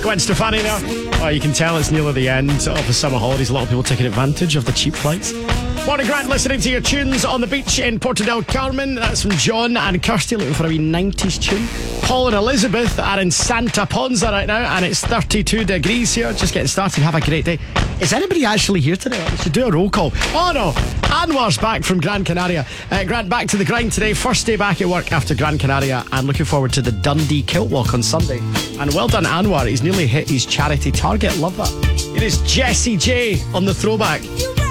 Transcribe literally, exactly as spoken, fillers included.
Gwen Stefani there. Oh, you can tell it's nearly the end of the summer holidays. A lot of people taking advantage of the cheap flights. Morning, Grant, listening to your tunes on the beach in Porto del Carmen. That's from John and Kirsty, looking for a wee nineties tune. Paul and Elizabeth are in Santa Ponza right now, and it's thirty-two degrees here. Just getting started. Have a great day. Is anybody actually here today? We should do a roll call. Oh no, Anwar's back from Gran Canaria. Uh, Grant, back to the grind today. First day back at work after Gran Canaria, and looking forward to the Dundee Kilt Walk on Sunday. And well done, Anwar. He's nearly hit his charity target. Love that. It is Jessie J on the throwback.